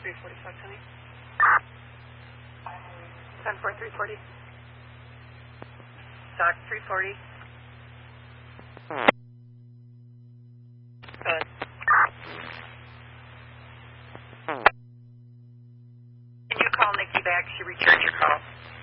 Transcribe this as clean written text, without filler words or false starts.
340, Fox Honey. 10-4, 340. Doc 340. Good. Can you call Nikki back? She returned your call.